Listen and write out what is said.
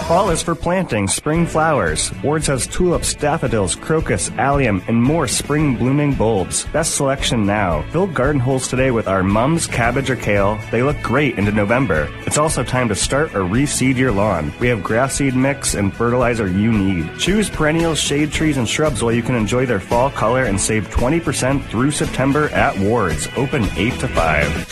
Fall is for planting spring flowers. Ward's has tulips, daffodils, crocus, allium, and more spring blooming bulbs. Best selection now. Fill garden holes today with our mums, cabbage, or kale. They look great into November. It's also time to start or reseed your lawn. We have grass seed mix and fertilizer you need. Choose perennials, shade trees, and shrubs while you can enjoy their fall color and save 20% through September at Ward's. Open 8 to 5.